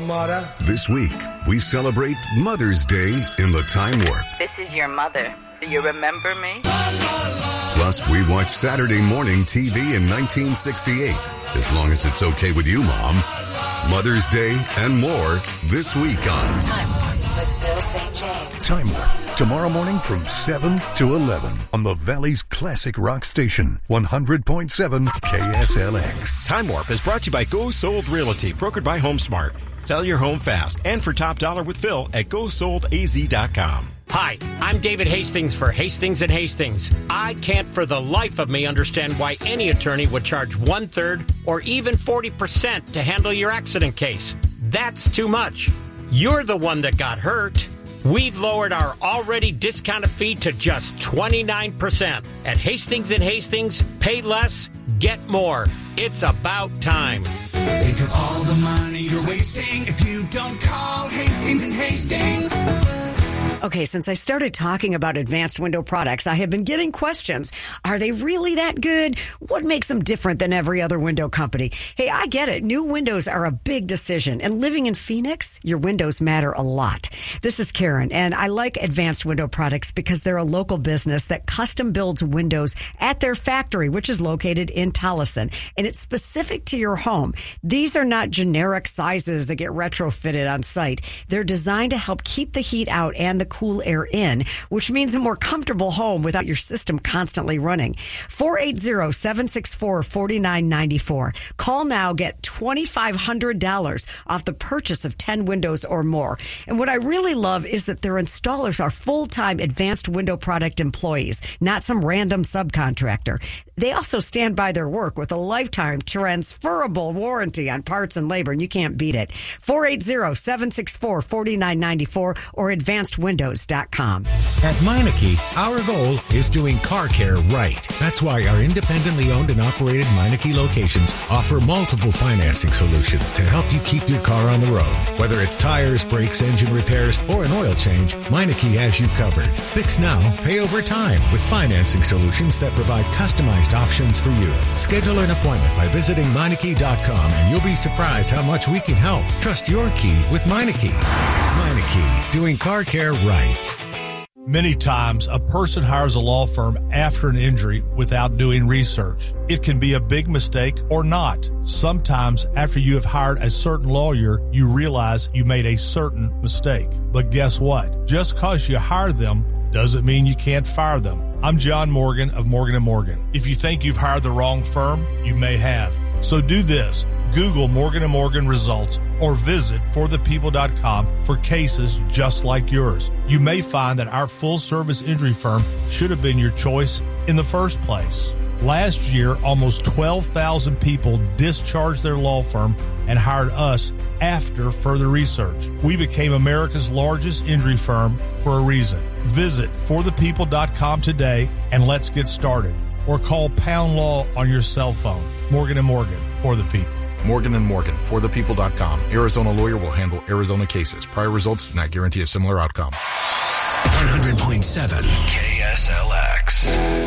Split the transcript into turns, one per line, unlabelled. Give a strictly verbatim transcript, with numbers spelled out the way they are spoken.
mother.
This week, we celebrate Mother's Day in the Time Warp.
This is your mother. Do you remember me?
Plus, we watch Saturday morning T V in nineteen sixty-eight. As long as it's okay with you, Mom. Mother's Day and more this week on
Time Warp with Bill Saint James.
Time Warp, tomorrow morning from seven to eleven on the Valley's classic rock station, one hundred point seven K S L X.
Time Warp is brought to you by Go Sold Realty, brokered by HomeSmart. Sell your home fast and for top dollar with Phil at go sold a z dot com.
Hi, I'm David Hastings for Hastings and Hastings. I can't for the life of me understand why any attorney would charge one-third or even forty percent to handle your accident case. That's too much. You're the one that got hurt. We've lowered our already discounted fee to just twenty-nine percent. At Hastings and Hastings, pay less, get more. It's about time.
Think of all the money you're wasting if you don't call Hastings and Hastings.
Okay, since I started talking about advanced window products, I have been getting questions. Are they really that good? What makes them different than every other window company? Hey, I get it. New windows are a big decision. And living in Phoenix, your windows matter a lot. This is Karen, and I like advanced window products because they're a local business that custom builds windows at their factory, which is located in Tolleson. And it's specific to your home. These are not generic sizes that get retrofitted on site. They're designed to help keep the heat out and the cool air in, which means a more comfortable home without your system constantly running. four eight zero, seven six four, four nine nine four. Call now, get twenty-five hundred dollars off the purchase of ten windows or more. And what I really love is that their installers are full-time advanced window product employees, not some random subcontractor. They also stand by their work with a lifetime transferable warranty on parts and labor, and you can't beat it. four eight zero, seven six four, four nine nine four or advanced windows dot com.
At Meineke, our goal is doing car care right. That's why our independently owned and operated Meineke locations offer multiple financing solutions to help you keep your car on the road. Whether it's tires, brakes, engine repairs, or an oil change, Meineke has you covered. Fix now, pay over time with financing solutions that provide customized options for you. Schedule an appointment by visiting Meineke dot com and you'll be surprised how much we can help. Trust your key with Meineke. Meineke, doing car care right.
Many times, a person hires a law firm after an injury without doing research. It can be a big mistake or not. Sometimes, after you have hired a certain lawyer, you realize you made a certain mistake. But guess what? Just because you hire them doesn't mean you can't fire them. I'm John Morgan of Morgan and Morgan. If you think you've hired the wrong firm, you may have. So do this. Google Morgan and Morgan results or visit for the people dot com for cases just like yours. You may find that our full-service injury firm should have been your choice in the first place. Last year, almost twelve thousand people discharged their law firm and hired us after further research. We became America's largest injury firm for a reason. Visit for the people dot com today and let's get started. Or call Pound Law on your cell phone. Morgan and Morgan, for the people.
Morgan and Morgan, for the people dot com. Arizona lawyer will handle Arizona cases. Prior results do not guarantee a similar outcome.
one hundred point seven K S L X.